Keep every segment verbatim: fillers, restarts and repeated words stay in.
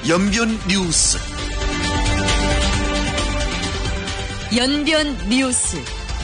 연변 뉴스. 연변 뉴스.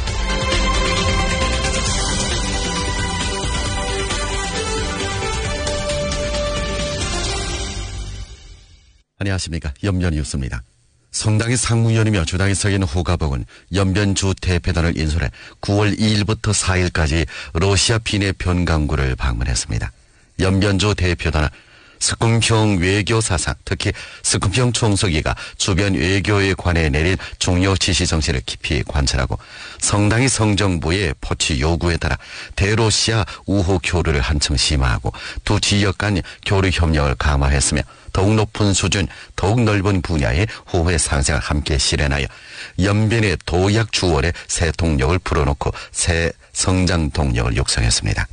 안녕하십니까. 연변 뉴스입니다. 성당의 상무위원이며 주당의 서기는 호가복은 연변주 대표단을 인솔해 구월 이일부터 사일까지 러시아 비내 변강구를 방문했습니다. 연변주 대표단은 스쿰평 외교사상, 특히 스쿰평 총서기가 주변 외교에 관해 내린 중요 지시 정신을 깊이 관찰하고 성당의 성정부의 포치 요구에 따라 대러시아 우호 교류를 한층 심화하고 두 지역 간 교류 협력을 강화했으며 더욱 높은 수준, 더욱 넓은 분야의 호혜 상생을 함께 실현하여 연변의 도약 주월의 새 동력을 불어넣고 새 성장 동력을 육성했습니다.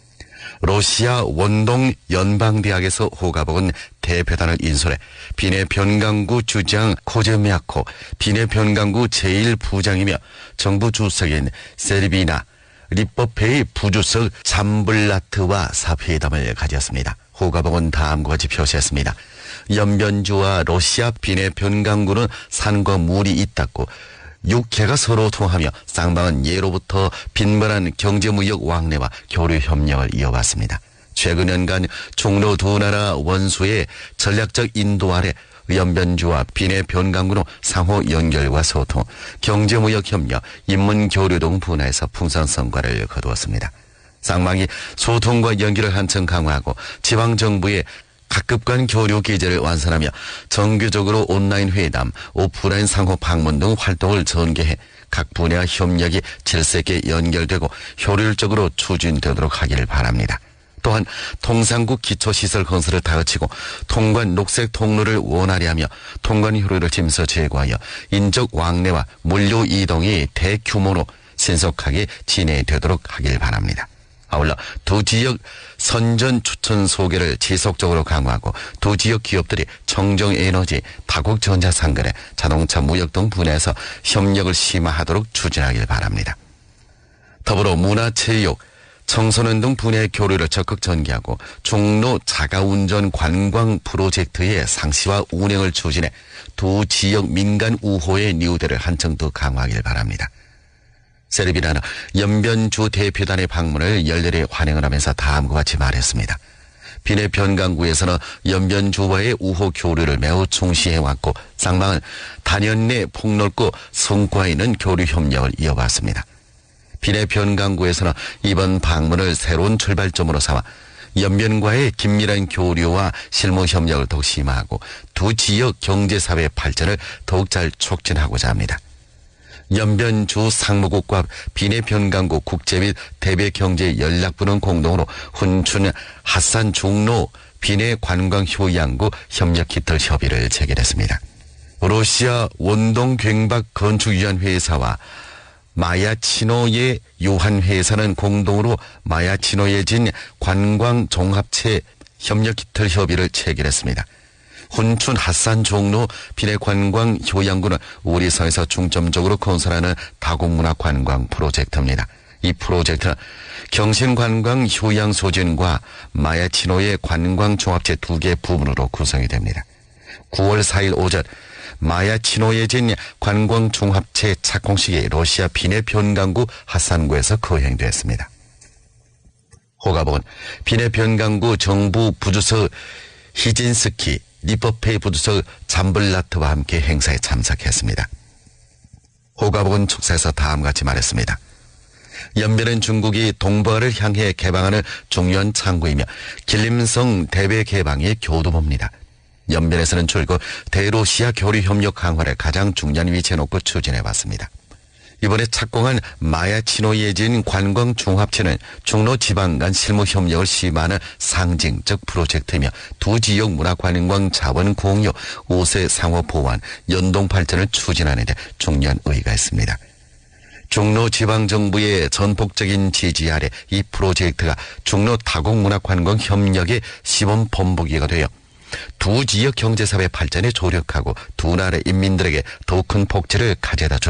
러시아 원동 연방대학에서 호가복은 대표단을 인솔해 비내 변강구 주장 코제미아코, 비내 변강구 제일 부장이며 정부 주석인 세르비나 리퍼페이 부주석 잠블라트와 사회담을 가졌습니다. 호가복은 다음과 같이 표시했습니다. 연변주와 러시아 비내 변강구는 산과 물이 잇닿고 육해가 서로 통하며 쌍방은 예로부터 빈번한 경제무역 왕래와 교류 협력을 이어왔습니다. 최근 연간 중로 두 나라 원수의 전략적 인도 아래 연변주와 비내 변강구는 상호 연결과 소통, 경제무역 협력, 인문교류 등 분야에서 풍성한 성과를 거두었습니다. 쌍방이 소통과 연결을 한층 강화하고 지방정부의 각급 간 교류 기제를 완성하며 정규적으로 온라인 회담, 오프라인 상호 방문 등 활동을 전개해 각 분야 협력이 질서 있게 연결되고 효율적으로 추진되도록 하기를 바랍니다. 또한 통상국 기초시설 건설을 다그치고 통관 녹색 통로를 원활히 하며 통관 효율을 짐서 제고하여 인적 왕래와 물류 이동이 대규모로 신속하게 진행되도록 하길 바랍니다. 아울러 두 지역 선전 추천 소개를 지속적으로 강화하고 두 지역 기업들이 청정에너지, 다국전자상거래, 자동차 무역 등 분야에서 협력을 심화하도록 추진하길 바랍니다. 더불어 문화체육, 청소년 등 분야의 교류를 적극 전개하고 종로 자가운전 관광 프로젝트의 상시와 운행을 추진해 두 지역 민간 우호의 뉴대를 한층 더 강화하길 바랍니다. 세르비나는 연변주 대표단의 방문을 열렬히 환영을 하면서 다음과 같이 말했습니다. 비내 변강구에서는 연변주와의 우호 교류를 매우 중시해왔고 쌍방은 단연 내 폭넓고 성과 있는 교류 협력을 이어왔습니다. 비내 변강구에서는 이번 방문을 새로운 출발점으로 삼아 연변과의 긴밀한 교류와 실무 협력을 더욱 심화하고 두 지역 경제사회 발전을 더욱 잘 촉진하고자 합니다. 연변주 상무국과 비내 변강구 국제 및 대외경제연락부는 공동으로 훈춘 핫산 중로 비내 관광 효양구 협력 깃털 협의를 체결했습니다. 러시아 원동 괭박 건축유한 회사와 마야치노예 유한 회사는 공동으로 마야치노에 진 관광 종합체 협력 깃털 협의를 체결했습니다. 훈춘 핫산 종로 비내 관광 효양구는 우리 사회에서 중점적으로 건설하는 다국문화 관광 프로젝트입니다. 이 프로젝트는 경신관광 효양 소진과 마야치노의 관광 종합체 두 개 부문으로 구성이 됩니다. 구월 사일 오전 마야치노에 진 관광 종합체 착공식이 러시아 비내 변강구 핫산구에서 거행됐습니다. 호가복은 비내 변강구 정부 부주석 히진스키 리퍼페이 부주석 잠블라트와 함께 행사에 참석했습니다. 호가복은 축사에서 다음과 같이 말했습니다. 연변은 중국이 동북아를 향해 개방하는 중요한 창구이며 길림성 대외 개방의 교두보입니다. 연변에서는 줄곧 대러시아 교류 협력 강화를 가장 중요한 위치에 놓고 추진해왔습니다. 이번에 착공한 마야치노에 진 관광 종합체는 중로 지방 간 실무 협력을 심화하는 상징적 프로젝트이며 두 지역 문화 관광 자원 공유, 우세 상호 보완, 연동 발전을 추진하는 데 중요한 의의가 있습니다. 중로 지방정부의 전폭적인 지지 아래 이 프로젝트가 중로 다국문화관광 협력의 시범 본보기가 되어 두 지역 경제사회 발전에 조력하고 두 나라 인민들에게 더 큰 복지를 가져다 줄